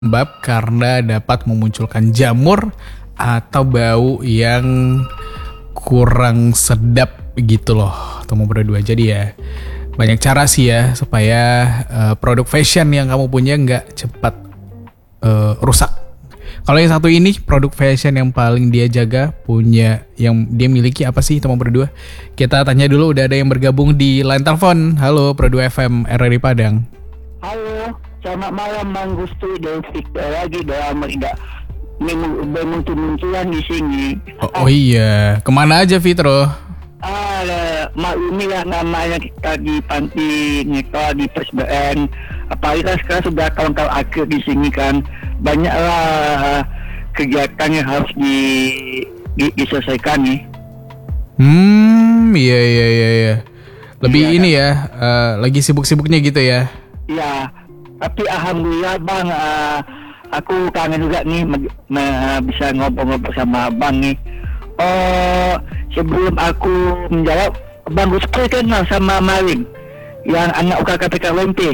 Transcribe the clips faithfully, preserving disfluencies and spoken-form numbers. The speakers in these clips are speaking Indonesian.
Lembab karena dapat memunculkan jamur atau bau yang kurang sedap gitu loh Tomo Bro dua. Jadi ya banyak cara sih ya supaya uh, produk fashion yang kamu punya nggak cepat uh, rusak. Kalau yang satu ini produk fashion yang paling dia jaga punya yang dia miliki apa sih Tomo Bro dua? Kita tanya dulu, udah ada yang bergabung di line telepon. Halo Pro dua F M R R I Padang. Halo, selamat malam Bang Gusti dan Victor lagi dalam tidak bermunculan di sini. Oh, oh iya, kemana aja Fitro? Ah, maklumi lah namanya kita di panti Neka di P S B N. Apalagi kan sekarang sudah tahun-tahun akhir di sini kan, banyaklah kegiatan yang harus di, di diselesaikan nih. Hmm, iya iya iya iya. Lebih iya, ini kan? ya, uh, lagi sibuk-sibuknya gitu ya. Iya, tapi alhamdulillah Bang, uh, aku kangen juga nih me- me- bisa ngobrol-ngobrol sama Abang nih. Oh, sebelum aku menjawab, Bang Gusti kenal sama Maling yang anak U K K P K W M P.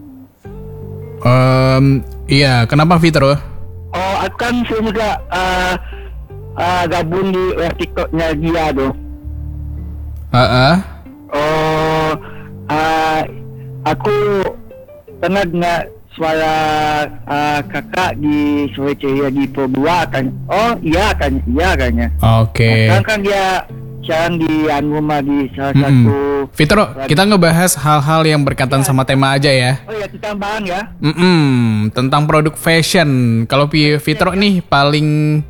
Um, iya, kenapa Fitro? Oh, aku kan saya juga uh, uh, gabung di TikToknya dia tuh. Ah, uh-uh. Oh, uh, aku pernah dengar suara uh, kakak di Sore Ceria di Pro dua kan. Oh iya kan, iya kan ya. Oke. Okay. Nah, kan dia sekarang di rumah di salah Mm-mm. satu. Fitro, kita ngebahas hal-hal yang berkaitan ya. sama tema aja ya. Oh ya, kita bahas ya. Mm-mm, tentang produk fashion. Kalau Fitro ya, nih paling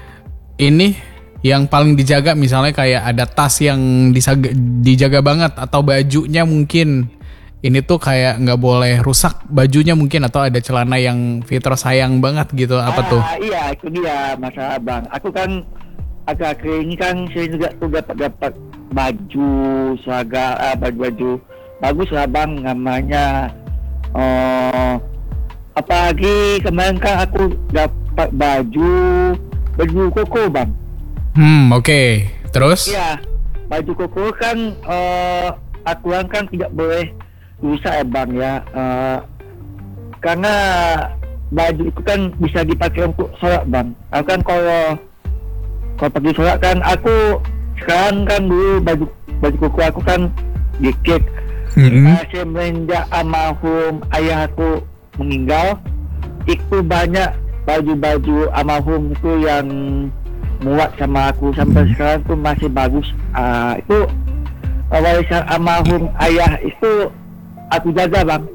ini yang paling dijaga misalnya kayak ada tas yang disaga, dijaga banget atau bajunya mungkin ini tuh kayak nggak boleh rusak bajunya mungkin, atau ada celana yang Fitro sayang banget gitu, apa ah, tuh? Iya, itu dia masalah Bang. Aku kan agak ini kan saya juga tuh dapat dapat baju seragam, ah, baju-baju bagus lah Bang, namanya. Oh, apalagi kemarin kan aku dapat baju baju koko Bang. Hmm, oke. Okay. Terus? Iya, baju koko kan uh, aturan kan tidak boleh rusak ya Bang ya. Uh, karena baju itu kan bisa dipakai untuk sholat Bang. Aku kan kalau kalau pergi sholat kan aku sekarang kan dulu baju baju koko aku kan dikit. Mm-hmm. Uh, semenjak almarhum ayah aku meninggal, itu banyak baju-baju almarhum itu yang muat sama aku sampai sekarang tuh masih bagus. Uh, itu uh, warisan almarhum ayah itu aku jaga Bang.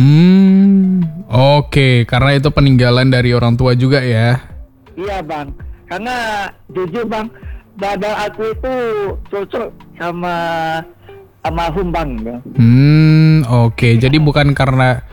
Hmm, oke, okay. Karena itu peninggalan dari orang tua juga ya. Iya Bang, karena jujur Bang, badan aku itu cocok sama almarhum Bang. Hmm, oke. Okay. Jadi bukan karena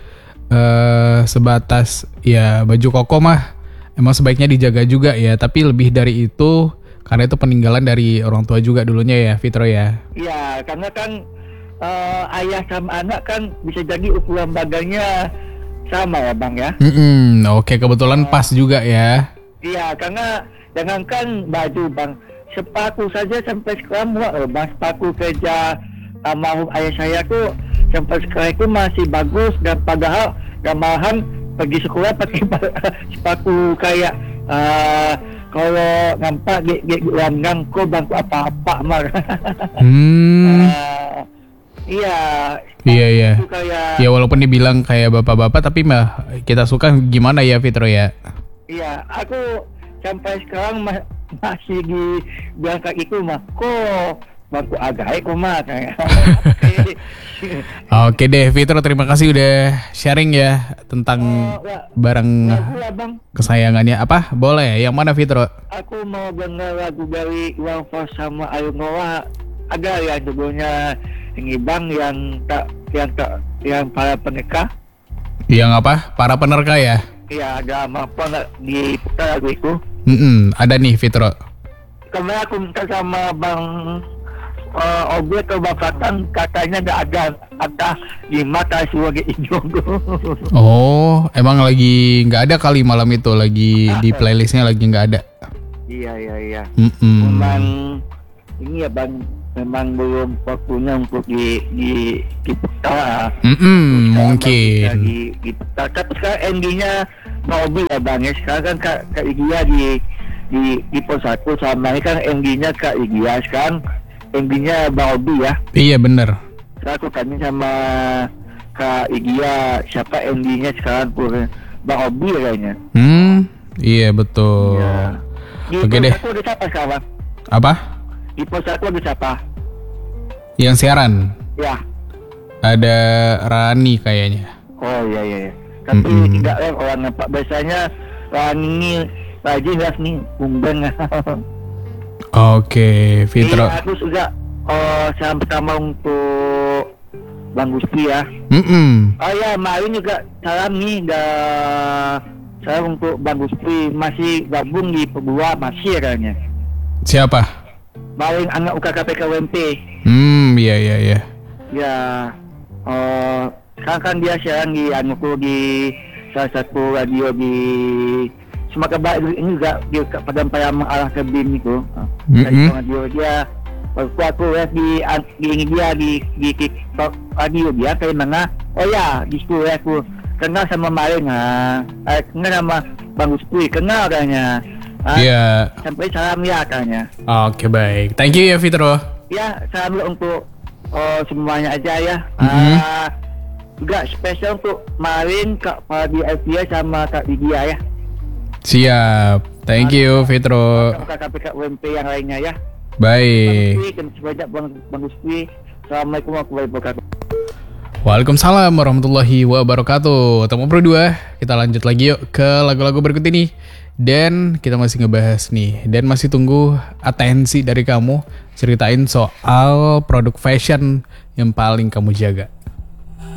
uh, sebatas ya baju koko mah emang sebaiknya dijaga juga ya, tapi lebih dari itu karena itu peninggalan dari orang tua juga dulunya ya, Fitro ya. Iya, karena kan uh, ayah sama anak kan bisa jadi ukuran badannya sama ya Bang ya. Hmm, oke, okay. Kebetulan uh, pas juga ya. Iya, karena jangankan baju Bang, sepatu saja sampai sekarang muat loh Bang. Sepatu kerja almarhum ayah saya tuh sampai sekarang itu masih bagus, dan padahal gambaran pergi sekolah pakai sepatu kayak uh, kalau nampak gek gek langgang kok bangku apa-apa mah. Hmm. uh, iya. Iya iya. Kayak, ya walaupun dibilang kayak bapak-bapak tapi mah kita suka gimana ya Fitro ya. Iya, aku sampai sekarang ma- masih di berangkat itu mah kok bangku agak kok mah kayak. Oke deh Fitro, terima kasih udah sharing ya tentang oh, ya. barang ya, kesayangannya. Apa? Boleh, yang mana Fitro? Aku mau dengar lagu dari Iwan Fals sama Ayu Noah. Ada yang judulnya ini Bang, yang tak yang tak yang para penerka. Yang apa? Para penerka ya? Iya, ada apa nggak diputar lagu itu? Mm-mm, ada nih Fitro. Kemarin aku minta sama Bang Uh, objek kebakatan katanya nggak ada ada di mata sebagai hijau. Oh, emang lagi nggak ada kali malam itu, lagi di playlistnya lagi nggak ada. Iya iya iya. Mm-mm. Cuman ini ya Bang, memang belum waktunya untuk di di diputar. Mm-mm, mungkin. Di, diputar. Tapi sekarang endingnya Bobby ya bang ya. Sekarang kan Kak, Kak Igya di di di pos satu sama ini kan endingnya Kak Igya. Sekarang endingnya Bobby ya. Iya bener. Sekarang aku tanya sama Kak Igya siapa endingnya sekarang pun Bang Obi kayaknya. Hmm, iya betul. Ya. Di Oke pos deh. aku ada siapa sekarang? Apa? Di pos aku ada siapa? Yang siaran? Ya. Ada Rani kayaknya. Oh iya iya. iya. Tapi Mm-mm. tidak kan orang nampak biasanya Rani rajin lah nih kumbang. Oke, Fitro. Iya, aku juga oh salam pertama untuk Bang Gusti ya. Mm-mm. Oh ya, Marin juga salam nih dah. Salam untuk Bang Gusti masih gabung di Pebua masih kayaknya. Siapa? Marin anak U K K P K W M P. Hmm, iya iya iya. Ya, oh sekarang kan dia siaran di anuku di salah satu radio di Sumatera Barat ini juga di Padang Payam arah ke B I M itu. Mm-mm. Radio dia waktu aku lihat di di ini dia di di TikTok radio dia kayak mana? Oh ya, di situ aku kenal sama Marin ah, eh, kenal sama Bang Gusti, kenal katanya. Ah, Iya. Sampai salam ya katanya. Oke, baik. Thank you ya Fitro. Ya, salam dulu untuk oh, semuanya aja ya. Mhm. Ah, juga spesial untuk Marin, Kak Fadi Elvia sama Kak Lydia ya. Siap. Thank you Fitro. Kak K P K W M P yang lainnya ya. Baik. Bang Gusti, banyak Bang Bang Gusti. Assalamualaikum warahmatullahi wabarakatuh. Waalaikumsalam warahmatullahi wabarakatuh. Temu berdua, kita lanjut lagi yuk ke lagu-lagu berikut ini. Dan kita masih ngebahas nih, dan masih tunggu atensi dari kamu. Ceritain soal produk fashion yang paling kamu jaga.